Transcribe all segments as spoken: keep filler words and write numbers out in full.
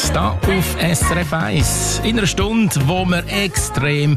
da auf S R F eins. In einer Stunde, wo wir extrem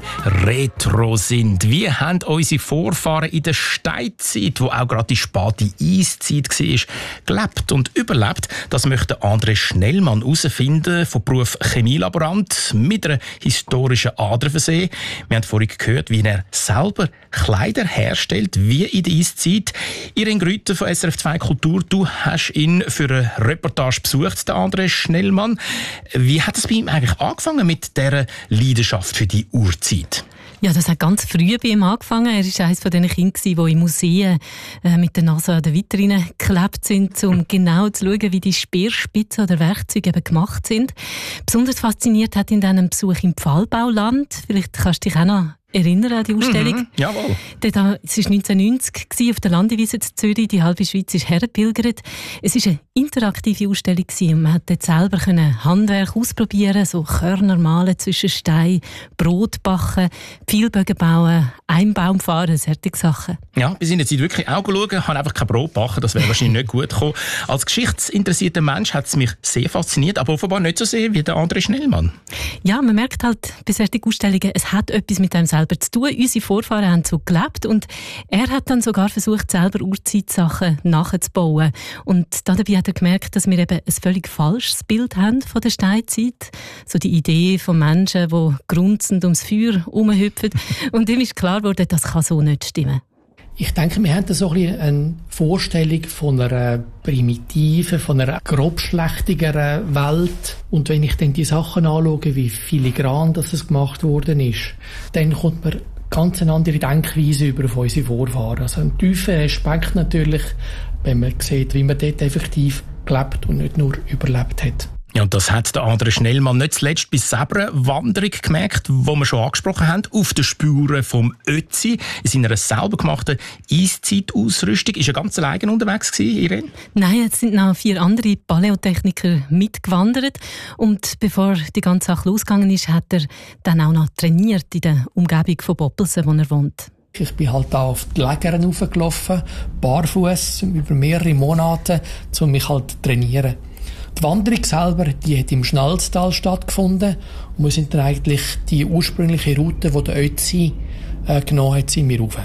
retro sind. Wie haben unsere Vorfahren in der Steinzeit, wo auch gerade die späte Eiszeit war, gelebt und überlebt? Das möchte André Schnellmann herausfinden, vom Beruf Chemielaborant, mit einer historischen Ader versehen. Wir haben vorhin gehört, wie er selber Kleider herstellt, wie in der Eiszeit. Irene Grüter von S R F zwei Kultur, du hast ihn für eine Reportage besucht, der André Schnellmann. Wie hat es bei ihm eigentlich angefangen mit dieser Leidenschaft für die Urzeit? Ja, das hat ganz früh bei ihm angefangen. Er war eines von den Kindern, die in Museen äh, mit der Nase an der Vitrine geklebt sind, um genau zu schauen, wie die Speerspitzen oder Werkzeuge eben gemacht sind. Besonders fasziniert hat ihn dann ein Besuch im Pfahlbauland. Vielleicht kannst du dich auch noch erinnern an die Ausstellung? Mhm, jawohl. Es war neunzehnhundertneunzig auf der Landewiese zu Zürich. Die halbe Schweiz ist hergepilgert. Es war eine interaktive Ausstellung und man konnte dort selber Handwerk ausprobieren, so Körner malen zwischen Stein, Brot backen, Pfeilbögen bauen, Einbaum fahren, solche Sachen. Ja, wir sind jetzt wirklich auch geschaut, haben einfach kein Brot backen, das wäre wahrscheinlich nicht gut gekommen. Als geschichtsinteressierter Mensch hat es mich sehr fasziniert, aber offenbar nicht so sehr wie der André Schnellmann. Ja, man merkt halt bei solchen Ausstellungen, es hat etwas mit einem selber zu tun. Unsere Vorfahren haben so gelebt und er hat dann sogar versucht, selber Urzeitsachen nachzubauen. Und dabei hat er gemerkt, dass wir eben ein völlig falsches Bild haben von der Steinzeit. So die Idee von Menschen, die grunzend ums Feuer herumhüpfen. Und ihm ist klar geworden, das kann so nicht stimmen. Ich denke, wir haben da so ein bisschen eine Vorstellung von einer primitiven, von einer grobschlächtigeren Welt. Und wenn ich dann die Sachen anschaue, wie filigran das gemacht worden ist, dann kommt man ganz eine andere Denkweise über auf unsere Vorfahren. Also ein tiefer Respekt natürlich, wenn man sieht, wie man dort effektiv gelebt und nicht nur überlebt hat. Ja, und das hat der André Schnellmann nicht zuletzt bei seiner Wanderung gemerkt, die wir schon angesprochen haben, auf den Spuren vom Ötzi, in seiner selber gemachten Eiszeitausrüstung. Ist er ganz alleine unterwegs gewesen, Irene? Nein, es sind noch vier andere Paläotechniker mitgewandert. Und bevor die ganze Sache losgegangen ist, hat er dann auch noch trainiert in der Umgebung von Boppelsen, wo er wohnt. Ich bin halt da auf die Lägern raufgelaufen, barfuß, über mehrere Monate, um mich halt zu trainieren. Die Wanderung selber, die hat im Schnalztal stattgefunden und wir sind dann eigentlich die ursprüngliche Route, die der Ötzi äh, genommen hat, sind wir rauf.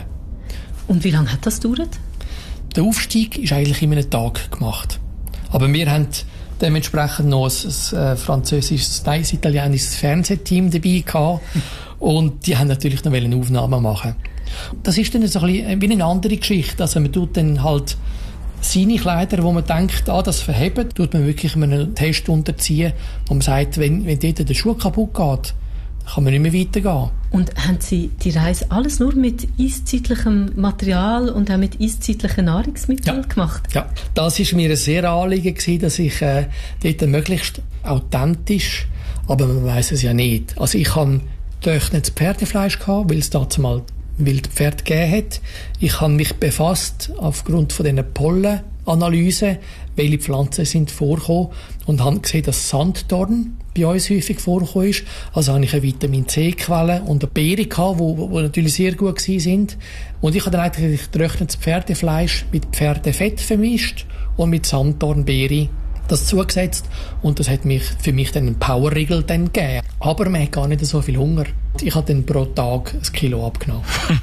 Und wie lange hat das gedauert? Der Aufstieg ist eigentlich in einem Tag gemacht. Aber wir haben dementsprechend noch ein, ein französisches, nein, ein italienisches Fernsehteam dabei gehabt und die haben natürlich noch eine Aufnahme machen. Das ist dann so ein bisschen wie eine andere Geschichte. Also man tut dann halt seine Kleider, wo man denkt, ah, das verhebt, tut man wirklich einen Test unterziehen, wo man sagt, wenn, wenn dort der Schuh kaputt geht, kann man nicht mehr weitergehen. Und haben Sie die Reise alles nur mit eiszeitlichem Material und auch mit eiszeitlichen Nahrungsmitteln ja. gemacht? Ja, das war mir ein sehr Anliegen gewesen, dass ich äh, dort möglichst authentisch, aber man weiss es ja nicht. Also ich hatte getrocknetes Pferdefleisch gehabt, weil es dazu mal Wildpferd gegeben hat. Ich habe mich befasst aufgrund von diesen Pollenanalysen, welche Pflanzen sind vorgekommen und habe gesehen, dass Sanddorn bei uns häufig vorgekommen ist. Also habe ich eine Vitamin-C-Quelle und eine Beere gehabt, die natürlich sehr gut waren. Und ich habe dann eigentlich getrocknetes Pferdefleisch mit Pferdefett vermischt und mit Sanddornbeere das zugesetzt und das hat mich für mich dann einen Powerriegel dann gegeben. Aber man hat gar nicht so viel Hunger. Ich habe dann pro Tag ein Kilo abgenommen.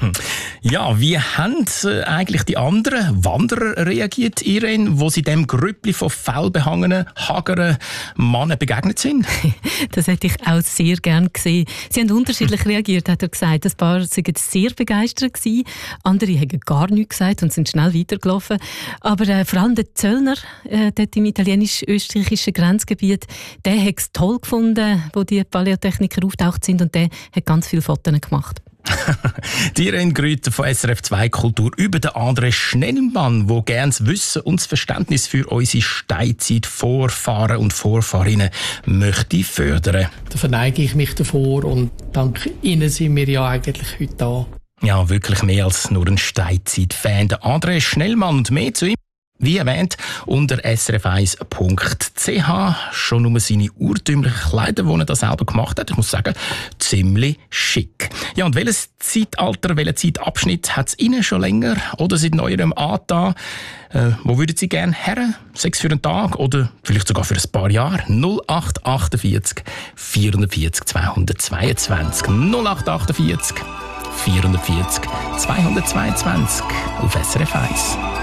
Ja, wie haben eigentlich die anderen Wanderer reagiert, Irene, wo sie dem Grüppli von fellbehangenen, hageren Männern begegnet sind? Das hätte ich auch sehr gern gesehen. Sie haben unterschiedlich reagiert, hat er gesagt. Ein paar waren sehr begeistert gewesen, andere haben gar nichts gesagt und sind schnell weitergelaufen. Aber äh, vor allem der Zöllner, äh, dort im italienisch-österreichischen Grenzgebiet, der hat es toll gefunden, wo die Paläotechniker auftaucht sind und der hat ganz viele Fotos gemacht. Die Irene Grüter von S R F zwei Kultur über den André Schnellmann, der gerne das Wissen und das Verständnis für unsere Steinzeit Vorfahren und Vorfahrinnen möchte fördern. Da verneige ich mich davor und dank Ihnen sind wir ja eigentlich heute da. Ja, wirklich mehr als nur ein Steinzeit-Fan. Der André Schnellmann und mehr zu ihm Wie erwähnt, unter s r f eins punkt c h. Schon nur seine urtümlichen Kleider, die er da selber gemacht hat. Ich muss sagen, ziemlich schick. Ja, und welches Zeitalter, welchen Zeitabschnitt hat es Ihnen schon länger oder seit neuerem angetan? Äh, wo würden Sie gerne her? Sechs für einen Tag oder vielleicht sogar für ein paar Jahre? null acht achtundvierzig vierundvierzig zweihundertzweiundzwanzig null acht achtundvierzig vierundvierzig zweihundertzweiundzwanzig auf S R F eins.